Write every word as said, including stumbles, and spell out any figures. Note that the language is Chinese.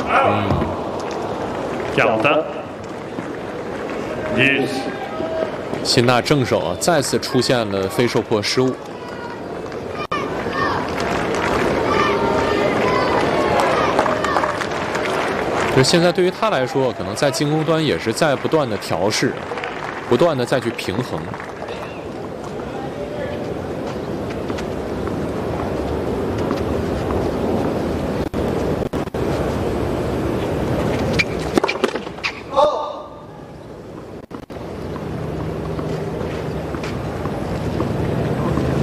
嗯， 咬的。Yes。 辛纳正手啊，再次出现了非受迫失误。就现在对于他来说，可能在进攻端也是在不断的调试，不断的再去平衡。